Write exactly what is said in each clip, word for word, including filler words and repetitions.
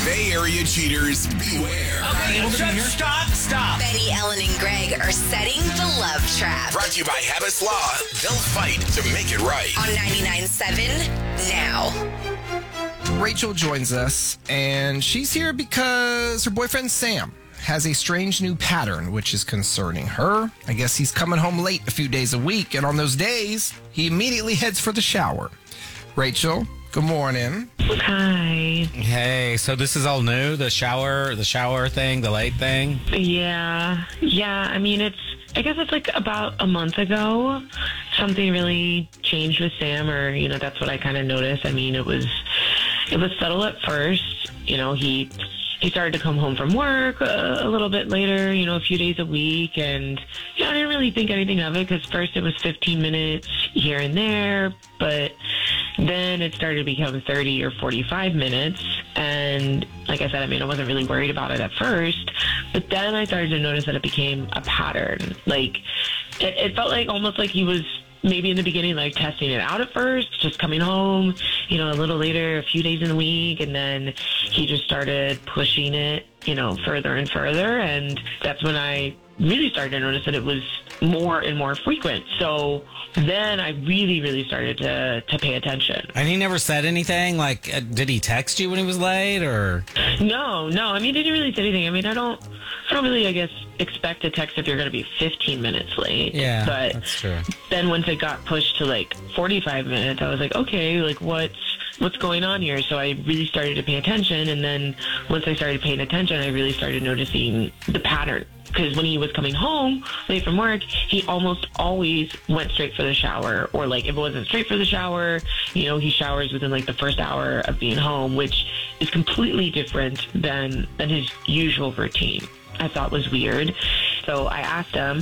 Bay Area cheaters, beware. Okay, stop, stop, stop. Benny, Ellen, and Greg are setting the love trap. Brought to you by Habits Law. They'll fight to make it right. On ninety-nine point seven now. Rachel joins us, and she's here because her boyfriend Sam has a strange new pattern, which is concerning her. I guess he's coming home late a few days a week, and on those days, he immediately heads for the shower. Rachel, good morning. Hi. Hey, so this is all new, the shower, the shower thing, the late thing? Yeah. Yeah, I mean, it's, I guess it's like about a month ago, something really changed with Sam, or, you know, that's what I kind of noticed. I mean, it was, it was subtle at first. You know, he, he started to come home from work a, a little bit later, you know, a few days a week. And, you know, I didn't really think anything of it because first it was fifteen minutes here and there, but then it started to become thirty or forty-five minutes. And like I said, I mean, I wasn't really worried about it at first, but then I started to notice that it became a pattern. Like, it, it felt like almost like he was maybe in the beginning, like testing it out at first, just coming home, you know, a little later, a few days in the week. And then he just started pushing it, you know, further and further. And that's when I really started to notice that it was more and more frequent. So then I really, really started to, to pay attention. And he never said anything? Like, uh, did he text you when he was late, or? No, no. I mean, he didn't really say anything. I mean, I don't, I don't really, I guess, expect a text if you're going to be fifteen minutes late. Yeah, but that's true. Then once it got pushed to like forty-five minutes, I was like, okay, like what's, what's going on here? So I really started to pay attention. And then once I started paying attention, I really started noticing the pattern. Because when he was coming home late from work, he almost always went straight for the shower. Or, like, if it wasn't straight for the shower, you know, he showers within, like, the first hour of being home, which is completely different than, than his usual routine. I thought was weird. So I asked him,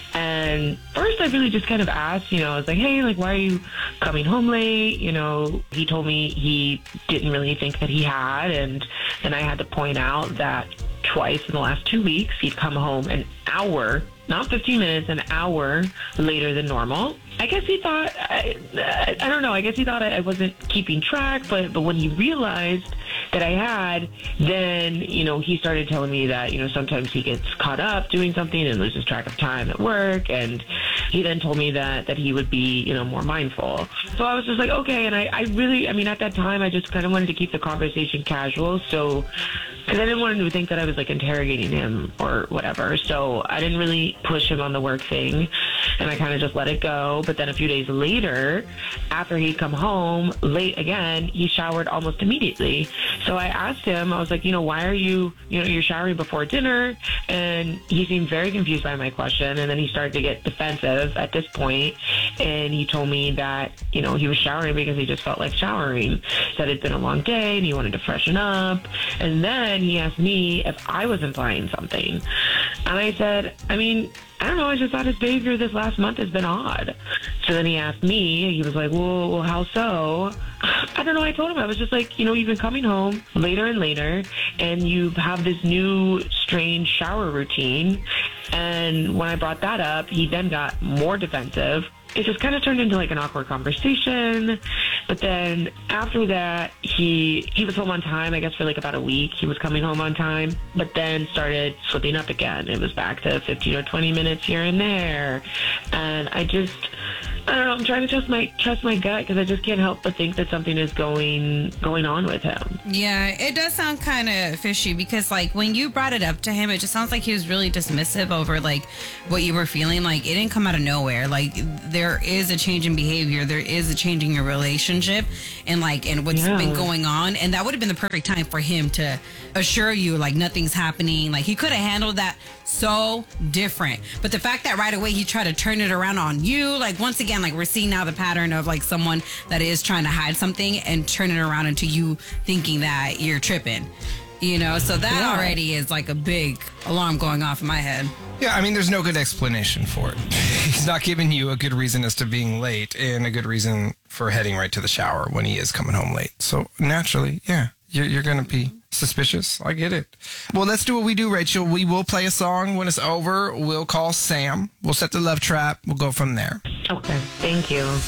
and first I really just kind of asked, you know, I was like, hey, like, why are you coming home late? You know, he told me he didn't really think that he had, and then I had to point out that twice in the last two weeks, he'd come home an hour, not fifteen minutes, an hour later than normal. I guess he thought, I, I, I don't know, I guess he thought I wasn't keeping track, but, but when he realized that I had, then, you know, he started telling me that, you know, sometimes he gets caught up doing something and loses track of time at work. And he then told me that, that he would be, you know, more mindful. So I was just like, okay. And I, I really, I mean, at that time, I just kind of wanted to keep the conversation casual. So, because I didn't want him to think that I was like interrogating him or whatever. So I didn't really push him on the work thing. And I kind of just let it go. But then a few days later, after he'd come home late again, he showered almost immediately. So I asked him, I was like, you know, why are you, you know, you're showering before dinner? And he seemed very confused by my question. And then he started to get defensive at this point. And he told me that, you know, he was showering because he just felt like showering. He said it'd been a long day and he wanted to freshen up. And then he asked me if I was implying something. And I said, I mean, I don't know, I just thought his behavior this last month has been odd. So then he asked me, he was like, well, well, how so? I don't know, I told him, I was just like, you know, you've been coming home later and later, and you have this new strange shower routine. And when I brought that up, he then got more defensive. It just kind of turned into like an awkward conversation. But then after that, he he was home on time, I guess for like about a week. He was coming home on time, but then started slipping up again. It was back to fifteen or twenty minutes here and there. And I just, I don't know, I'm trying to trust my trust my gut because I just can't help but think that something is going going on with him. Yeah, it does sound kind of fishy because, like, when you brought it up to him, it just sounds like he was really dismissive over, like, what you were feeling. Like, it didn't come out of nowhere. Like, there is a change in behavior. There is a change in your relationship and, like, and what's Yeah. been going on. And that would have been the perfect time for him to assure you, like, nothing's happening. Like, he could have handled that so different. But the fact that right away he tried to turn it around on you, like, once again, like, we're seeing now the pattern of, like, someone that is trying to hide something and turn it around into you thinking that you're tripping, you know? So that Yeah. already is like a big alarm going off in my head. Yeah, I mean, there's no good explanation for it. He's not giving you a good reason as to being late and a good reason for heading right to the shower when he is coming home late. So naturally, yeah, you're, you're going to be suspicious. I get it. Well, let's do what we do, Rachel. We will play a song. When it's over, we'll call Sam. We'll set the love trap. We'll go from there. Okay, thank you.